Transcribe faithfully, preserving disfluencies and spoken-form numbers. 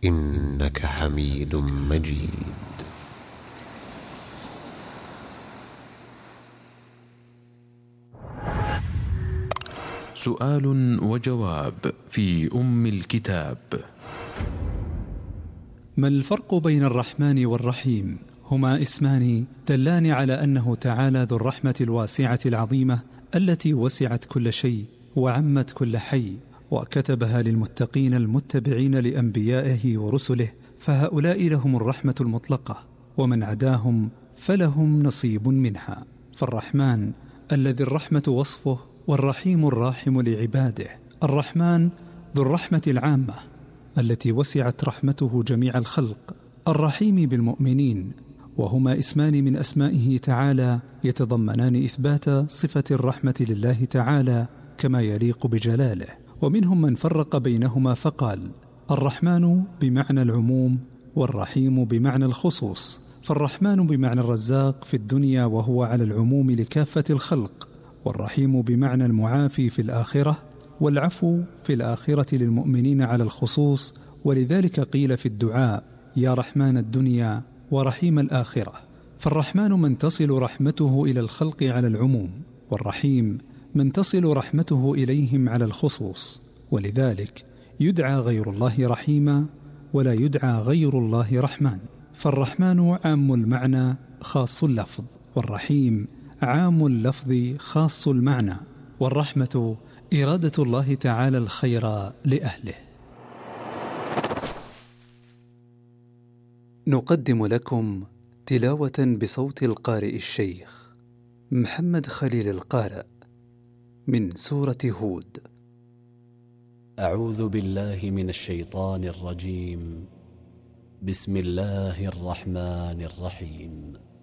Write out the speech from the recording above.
إنك حميد مجيد. سؤال وجواب في أم الكتاب. ما الفرق بين الرحمن والرحيم؟ هما اسمان دلان على أنه تعالى ذو الرحمة الواسعة العظيمة التي وسعت كل شيء وعمت كل حي، وكتبها للمتقين المتبعين لأنبيائه ورسله، فهؤلاء لهم الرحمة المطلقة، ومن عداهم فلهم نصيب منها. فالرحمن الذي الرحمة وصفه، والرحيم الراحم لعباده. الرحمن ذو الرحمة العامة التي وسعت رحمته جميع الخلق، الرحيم بالمؤمنين، وهما اسمان من أسمائه تعالى يتضمنان إثبات صفة الرحمة لله تعالى كما يليق بجلاله. ومنهم من فرق بينهما فقال: الرحمن بمعنى العموم، والرحيم بمعنى الخصوص. فالرحمن بمعنى الرزاق في الدنيا وهو على العموم لكافة الخلق، والرحيم بمعنى المعافي في الآخرة، والعفو في الآخرة للمؤمنين على الخصوص. ولذلك قيل في الدعاء: يا رحمن الدنيا ورحيم الآخرة. فالرحمن من تصل رحمته إلى الخلق على العموم، والرحيم من تصل رحمته إليهم على الخصوص. ولذلك يدعى غير الله رحيما، ولا يدعى غير الله رحمن. فالرحمن عام المعنى خاص اللفظ، والرحيم عام اللفظ خاص المعنى. والرحمة إرادة الله تعالى الخير لأهله. نقدم لكم تلاوة بصوت القارئ الشيخ محمد خليل القارئ من سورة هود. أعوذ بالله من الشيطان الرجيم. بسم الله الرحمن الرحيم.